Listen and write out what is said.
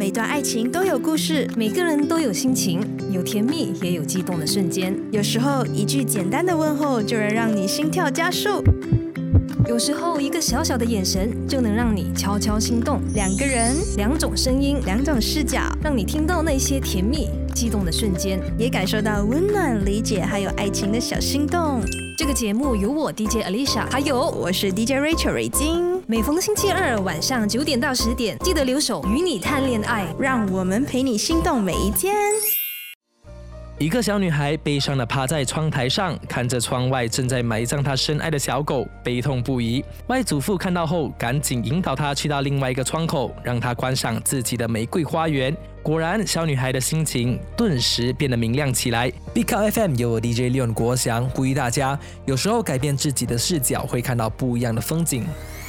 每段爱情都有故事， 每个人都有心情，有甜蜜也有激动的瞬间。 有时候一句简单的问候就能让你心跳加速， 有时候一个小小的眼神就能让你悄悄心动。 两个人， 两种声音， 两种视角， 让你听到那些甜蜜激动的瞬间， 也感受到温暖、理解还有爱情的小心动。 这个节目由我 DJ Alicia， 还有我是 DJ Rachel 蕊晶。 每逢星期二晚上9点到10点，记得留守与你谈恋爱， 让我们陪你心动每一天。 一个小女孩悲伤地趴在窗台上，看着窗外正在埋葬她深爱的小狗，悲痛不已。外祖父看到后，赶紧引导她去到另外一个窗口，让她观赏自己的玫瑰花园。果然，小女孩的心情顿时变得明亮起来。Big Car FM 由我 DJ Leon 国祥呼吁大家，有时候改变自己的视角，会看到不一样的风景。